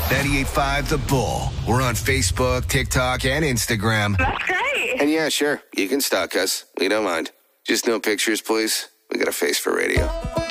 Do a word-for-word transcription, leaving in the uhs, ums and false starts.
ninety-eight point five The Bull. We're on Facebook, TikTok, and Instagram. That's great. And yeah, sure, you can stalk us. We don't mind. Just no pictures, please. We got a face for radio.